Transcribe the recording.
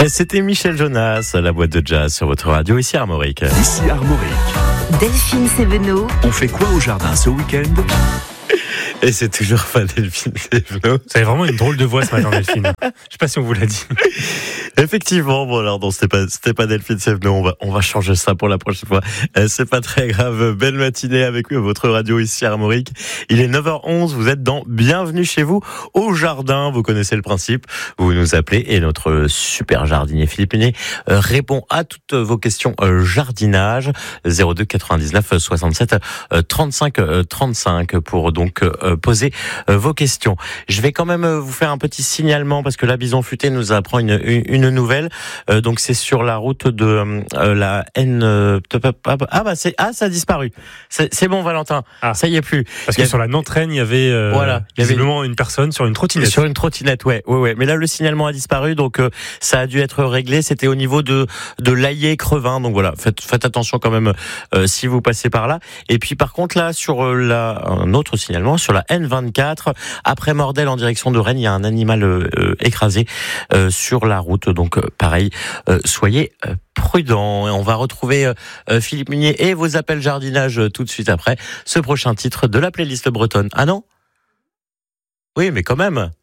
C'était Michel Jonas, la boîte de jazz sur votre radio, ici Armorique. Ici Armorique. Delphine Sévenot. On fait quoi au jardin ce week-end ? Et c'est toujours pas Delphine Sévenot. Vous avez vraiment une drôle de voix ce matin, Delphine. Je sais pas si on vous l'a dit. Effectivement, bon alors non, c'était pas Delphine Sévenot, on va changer ça pour la prochaine fois. C'est pas très grave. Belle matinée avec votre radio ici à Armorique. Il est 9h11, vous êtes dans Bienvenue chez vous au jardin. Vous connaissez le principe, vous nous appelez et notre super jardinier Philippe Munier répond à toutes vos questions jardinage. 02 99 67 35 35 pour donc poser vos questions. Je vais quand même vous faire un petit signalement parce que la Bison Futé nous apprend une nouvelle. Donc c'est sur la route de la N. Ça a disparu. C'est bon, Valentin. Ça y est plus. Parce que sur la Nantraine, il y avait visiblement une personne sur une trottinette. Sur une trottinette, ouais. Mais là, le signalement a disparu, donc ça a dû être réglé. C'était au niveau de Laillé-Crevin. Donc voilà, faites attention quand même si vous passez par là. Et puis par contre là, sur un autre signalement, sur la N24, après Mordel en direction de Rennes, il y a un animal écrasé sur la route. Donc pareil, soyez prudents. Et on va retrouver Philippe Munier et vos appels jardinage tout de suite après ce prochain titre de la playlist bretonne. Ah non ? Oui, mais quand même.